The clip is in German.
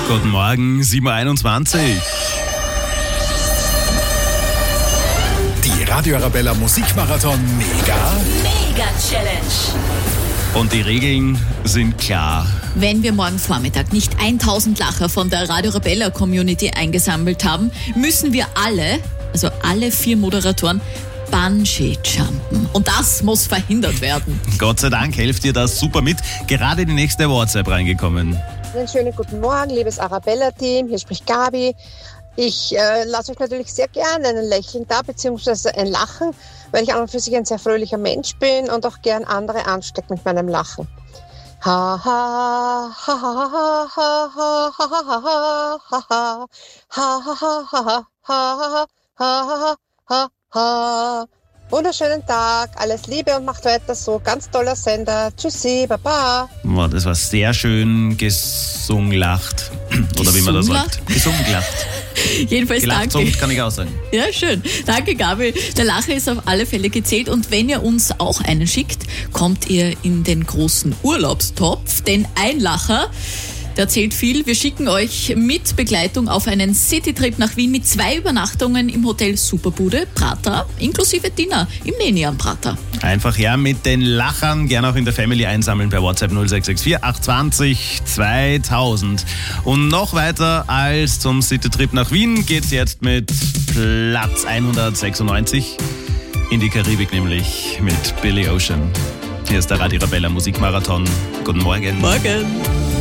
Guten Morgen, 7.21 Uhr. Die Radio Arabella Musikmarathon Mega Challenge. Und die Regeln sind klar. Wenn wir morgen Vormittag nicht 1000 Lacher von der Radio Arabella Community eingesammelt haben, müssen wir alle 4 Moderatoren, Bungee-Jumpen. Und das muss verhindert werden. Gott sei Dank hilft dir das super mit. Gerade die nächste WhatsApp reingekommen. Einen schönen guten Morgen, liebes Arabella-Team. Hier spricht Gabi. Ich lasse euch natürlich sehr gerne ein Lächeln da, beziehungsweise ein Lachen, weil ich an und für sich ein sehr fröhlicher Mensch bin und auch gern andere anstecke mit meinem Lachen. Ha ha ha ha ha ha ha ha ha ha ha ha ha ha. Wunderschönen Tag, alles Liebe und macht weiter so. Ganz toller Sender. Tschüssi, baba. Wow, das war sehr schön gesunglacht. Oder wie man das sagt. Gesunglacht. Jedenfalls Gelacht danke. kann ich auch sagen. Ja, schön. Danke, Gabi. Der Lacher ist auf alle Fälle gezählt. Und wenn ihr uns auch einen schickt, kommt ihr in den großen Urlaubstopf. Denn ein Lacher, der zählt viel. Wir schicken euch mit Begleitung auf einen Citytrip nach Wien mit 2 Übernachtungen im Hotel Superbude, Prater, inklusive Dinner im Nenian Prater. Einfach her mit den Lachern, gerne auch in der Family einsammeln per WhatsApp 0664 820 2000. Und noch weiter als zum Citytrip nach Wien geht's jetzt mit Platz 196 in die Karibik, nämlich mit Billy Ocean. Hier ist der Radio Arabella Musikmarathon. Guten Morgen. Morgen.